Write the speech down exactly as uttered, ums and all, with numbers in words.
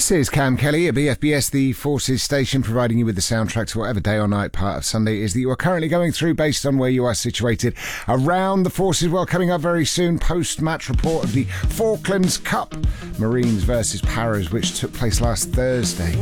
This is Cam Kelly at B F B S, the Forces station, providing you with the soundtrack to whatever day or night part of Sunday is that you are currently going through based on where you are situated around the Forces. Well, coming up very soon, post-match report of the Falklands Cup, Marines versus Paras, which took place last Thursday.